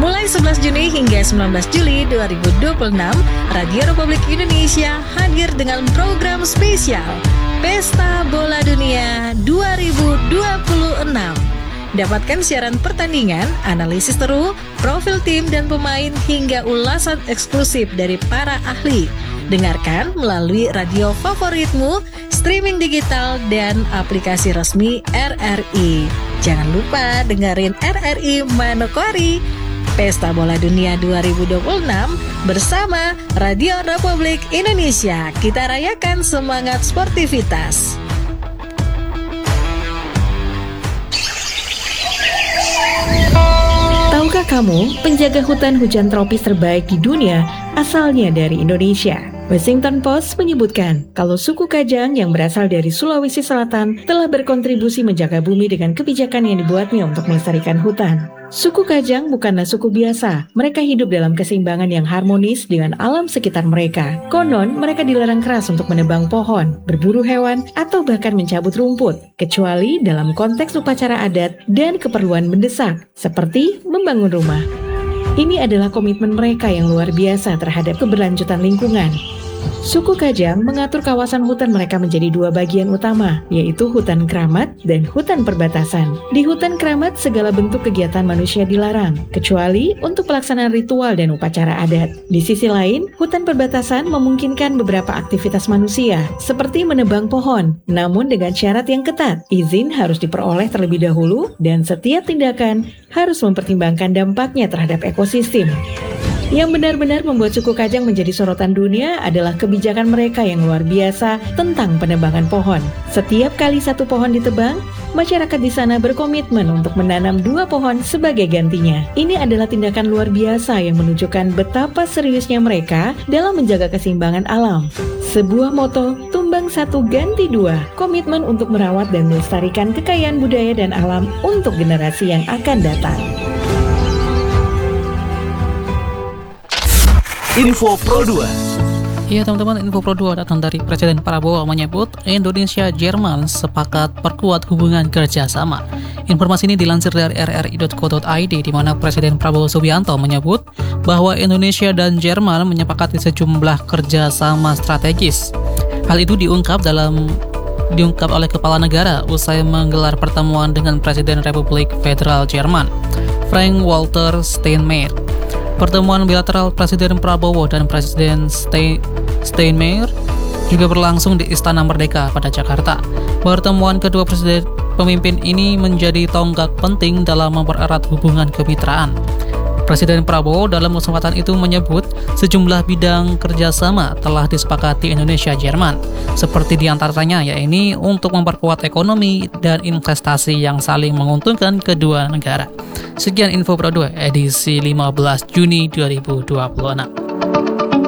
Mulai 11 Juni hingga 19 Juli 2026, Radio Republik Indonesia hadir dengan program spesial Pesta Bola Dunia 2026. Dapatkan siaran pertandingan, analisis seru, profil tim dan pemain hingga ulasan eksklusif dari para ahli. Dengarkan melalui radio favoritmu, streaming digital, dan aplikasi resmi RRI. Jangan lupa dengerin RRI Manokwari. Pesta Bola Dunia 2026 bersama Radio Republik Indonesia. Kita rayakan semangat sportivitas. Tahukah kamu, penjaga hutan hujan tropis terbaik di dunia asalnya dari Indonesia? Washington Post menyebutkan kalau suku Kajang yang berasal dari Sulawesi Selatan telah berkontribusi menjaga bumi dengan kebijakan yang dibuatnya untuk melestarikan hutan. Suku Kajang bukanlah suku biasa, mereka hidup dalam keseimbangan yang harmonis dengan alam sekitar mereka. Konon, mereka dilarang keras untuk menebang pohon, berburu hewan, atau bahkan mencabut rumput, kecuali dalam konteks upacara adat dan keperluan mendesak, seperti membangun rumah. Ini adalah komitmen mereka yang luar biasa terhadap keberlanjutan lingkungan. Suku Kajang mengatur kawasan hutan mereka menjadi dua bagian utama, yaitu hutan keramat dan hutan perbatasan. Di hutan keramat, segala bentuk kegiatan manusia dilarang, kecuali untuk pelaksanaan ritual dan upacara adat. Di sisi lain, hutan perbatasan memungkinkan beberapa aktivitas manusia, seperti menebang pohon, namun dengan syarat yang ketat. Izin harus diperoleh terlebih dahulu, dan setiap tindakan harus mempertimbangkan dampaknya terhadap ekosistem. Yang benar-benar membuat suku Kajang menjadi sorotan dunia adalah kebijakan mereka yang luar biasa tentang penebangan pohon. Setiap kali satu pohon ditebang, masyarakat di sana berkomitmen untuk menanam 2 pohon sebagai gantinya. Ini adalah tindakan luar biasa yang menunjukkan betapa seriusnya mereka dalam menjaga keseimbangan alam. Sebuah moto, tumbang 1 ganti 2, komitmen untuk merawat dan melestarikan kekayaan budaya dan alam untuk generasi yang akan datang. Info Pro 2. Iya teman-teman, Info Pro 2 datang dari Presiden Prabowo menyebut Indonesia-Jerman sepakat perkuat hubungan kerjasama. Informasi ini dilansir dari rri.co.id di mana Presiden Prabowo Subianto menyebut bahwa Indonesia dan Jerman menyepakati sejumlah kerjasama strategis. Hal itu diungkap oleh Kepala Negara usai menggelar pertemuan dengan Presiden Republik Federal Jerman, Frank-Walter Steinmeier. Pertemuan bilateral Presiden Prabowo dan Presiden Steinmeier juga berlangsung di Istana Merdeka pada Jakarta. Pertemuan kedua pemimpin ini menjadi tonggak penting dalam mempererat hubungan kemitraan. Presiden Prabowo dalam kesempatan itu menyebut sejumlah bidang kerjasama telah disepakati Indonesia-Jerman, seperti diantaranya yaitu untuk memperkuat ekonomi dan investasi yang saling menguntungkan kedua negara. Sekian Info Pro 2 edisi 15 Juni 2026.